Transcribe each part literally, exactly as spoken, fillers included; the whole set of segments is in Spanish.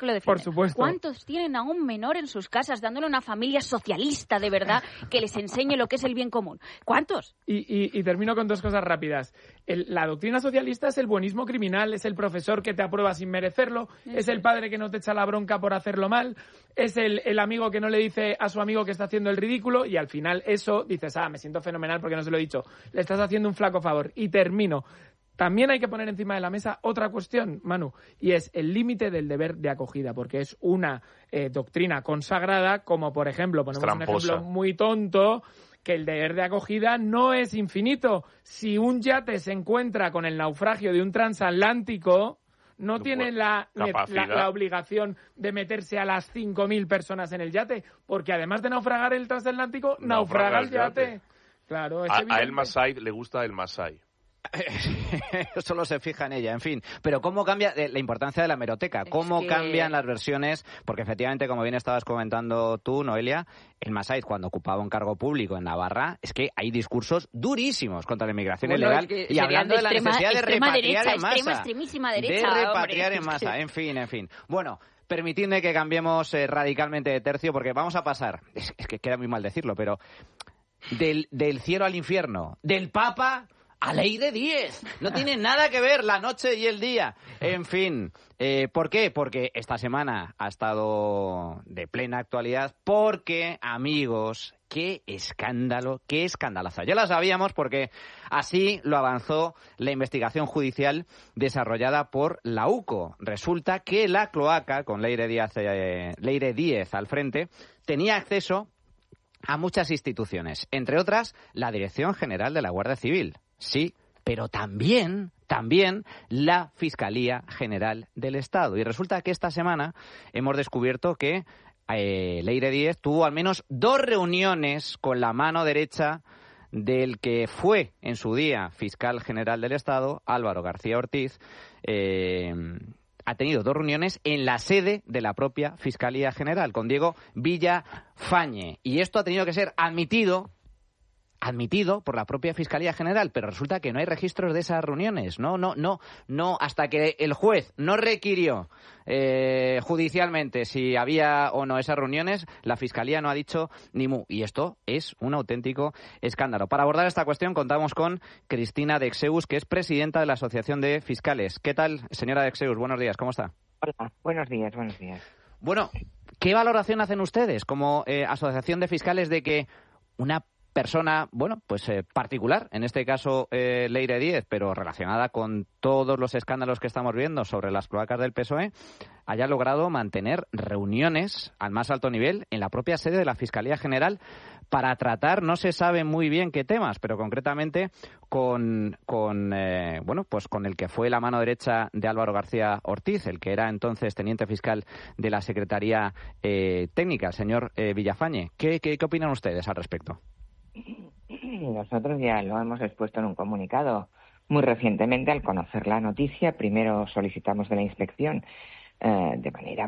que lo defienden. Por supuesto. ¿Cuántos tienen a un menor en sus casas dándole a una familia socialista de verdad que les enseñe lo que es el bien común? ¿Cuántos? Y, y, y termino con dos cosas rápidas. El, la doctrina socialista es el buenismo criminal, es el profesor que te aprueba sin merecerlo, sí. es el padre que no te echa la bronca por hacerlo mal, es el, el amigo que no le dice a su amigo que está haciendo el ridículo, y al final eso dices, ah, me siento fenomenal porque no se lo he dicho. Le estás haciendo un flaco favor. Y termino. También hay que poner encima de la mesa otra cuestión, Manu, y es el límite del deber de acogida, porque es una eh, doctrina consagrada, como por ejemplo, ponemos Tramposa. un ejemplo muy tonto, que el deber de acogida no es infinito. Si un yate se encuentra con el naufragio de un transatlántico, no tiene la, la, la obligación de meterse a las cinco mil personas en el yate, porque además de naufragar el transatlántico, naufraga, naufraga el yate. yate. Claro, es a, evidente. a el Masai le gusta el Masai. Solo se fija en ella, en fin. Pero ¿cómo cambia la importancia de la hemeroteca? ¿Cómo es que... cambian las versiones? Porque efectivamente, como bien estabas comentando tú, Noelia, el Masai, cuando ocupaba un cargo público en Navarra, es que hay discursos durísimos contra la inmigración bueno, ilegal y hablando de, de la extrema, necesidad de repatriar derecha, en masa. Extrema, extremísima derecha, de repatriar hombre. en masa, en fin, en fin. Bueno, permitidme que cambiemos eh, radicalmente de tercio porque vamos a pasar, es, es que queda muy mal decirlo, pero del, del cielo al infierno, del Papa a Leire Díez. No tiene nada que ver la noche y el día. En fin, eh, ¿por qué? Porque esta semana ha estado de plena actualidad. Porque, amigos, qué escándalo, qué escandalazo. Ya lo sabíamos porque así lo avanzó la investigación judicial desarrollada por la U C O. Resulta que la cloaca, con Leire Díez, eh, Leire Díez al frente, tenía acceso a muchas instituciones, entre otras la Dirección General de la Guardia Civil. Sí, pero también, también la Fiscalía General del Estado. Y resulta que esta semana hemos descubierto que eh, Leire Díez tuvo al menos dos reuniones con la mano derecha del que fue en su día fiscal general del Estado, Álvaro García Ortiz. Eh, ha tenido dos reuniones en la sede de la propia Fiscalía General, con Diego Villafañe. Y esto ha tenido que ser admitido admitido por la propia Fiscalía General, pero resulta que no hay registros de esas reuniones. No, no, no, no, hasta que el juez no requirió eh, judicialmente si había o no esas reuniones, la Fiscalía no ha dicho ni mu. Y esto es un auténtico escándalo. Para abordar esta cuestión contamos con Cristina Dexeus, que es presidenta de la Asociación de Fiscales. ¿Qué tal, señora Dexeus? Buenos días, ¿cómo está? Hola, buenos días, buenos días. Bueno, ¿qué valoración hacen ustedes como eh, Asociación de Fiscales de que una persona, bueno, pues eh, particular, en este caso eh, Leire Díez, pero relacionada con todos los escándalos que estamos viendo sobre las cloacas del P S O E, haya logrado mantener reuniones al más alto nivel en la propia sede de la Fiscalía General para tratar, no se sabe muy bien qué temas, pero concretamente con, con eh, bueno, pues con el que fue la mano derecha de Álvaro García Ortiz, el que era entonces teniente fiscal de la Secretaría eh, Técnica, el señor eh, Villafañe. ¿Qué, qué, ¿Qué opinan ustedes al respecto? Nosotros ya lo hemos expuesto en un comunicado. Muy recientemente, al conocer la noticia, primero solicitamos de la inspección eh, de manera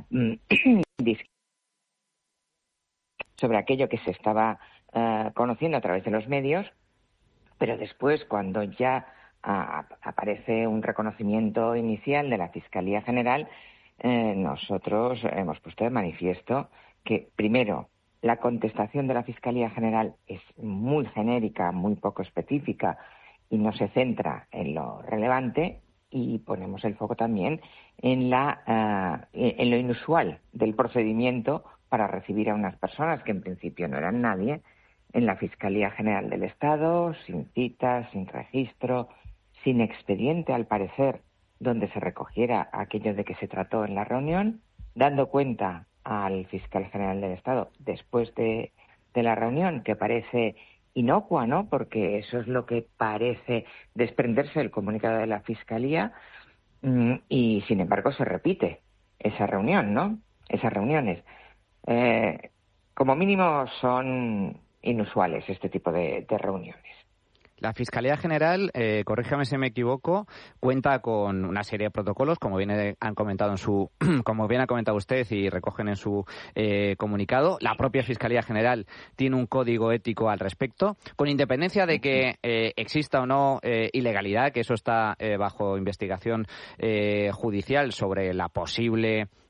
sobre aquello que se estaba eh, conociendo a través de los medios, pero después, cuando ya a, aparece un reconocimiento inicial de la Fiscalía General, eh, nosotros hemos puesto de manifiesto que, primero, la contestación de la Fiscalía General es muy genérica, muy poco específica y no se centra en lo relevante, y ponemos el foco también en, la, uh, en lo inusual del procedimiento para recibir a unas personas que en principio no eran nadie en la Fiscalía General del Estado, sin citas, sin registro, sin expediente al parecer donde se recogiera aquello de que se trató en la reunión, dando cuenta al fiscal general del Estado después de, de la reunión, que parece inocua, ¿no? Porque eso es lo que parece desprenderse del comunicado de la Fiscalía, y sin embargo se repite esa reunión, ¿no? Esas reuniones. Eh, como mínimo son inusuales este tipo de, de reuniones. La Fiscalía General, eh, corríjame si me equivoco, cuenta con una serie de protocolos, como bien han comentado en su, como bien ha comentado usted y recogen en su eh, comunicado. La propia Fiscalía General tiene un código ético al respecto, con independencia de que eh, exista o no eh, ilegalidad, que eso está eh, bajo investigación eh, judicial sobre la posible